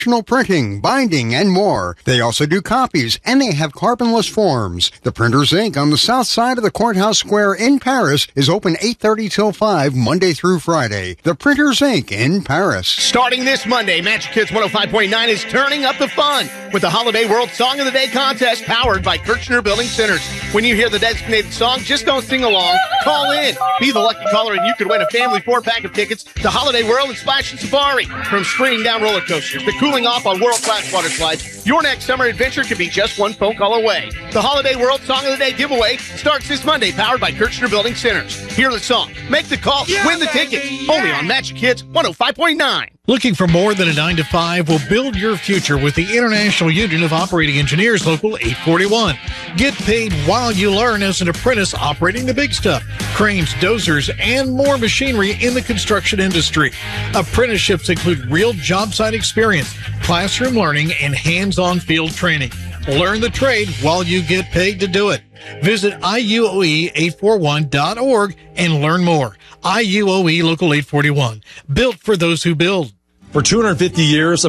printing, binding, and more. They also do copies, and they have carbonless forms. The Printers Inc. on the south side of the Courthouse Square in Paris is open 8:30 till 5, Monday through Friday. The Printers Inc. in Paris. Starting this Monday, Magic Kids 105.9 is turning up the fun with the Holiday World Song of the Day contest powered by Kirchner Building Centers. When you hear the designated song, just don't sing along. Call in. Be the lucky caller, and you could win a family 4-pack of tickets to Holiday World and Splash and Safari. From screaming down roller coasters to cooling off on world-class water slides, your next summer adventure could be just one phone call away. The Holiday World Song of the Day giveaway starts this Monday, powered by Kirchner Building Centers. Hear the song, make the call, win the tickets. Only on Magic Kids 105.9. Looking for more than a 9-to-5? Will build your future with the International Union of Operating Engineers Local 841. Get paid while you learn as an apprentice operating the big stuff, cranes, dozers, and more machinery in the construction industry. Apprenticeships include real job site experience, classroom learning, and hands-on field training. Learn the trade while you get paid to do it. Visit IUOE841.org and learn more. IUOE Local 841, built for those who build. For 250 years,